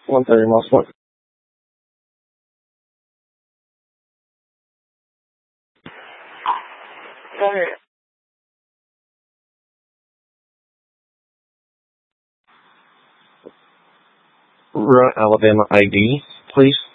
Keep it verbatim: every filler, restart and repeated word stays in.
one thirty miles one. Okay. Rural Alabama I D, please.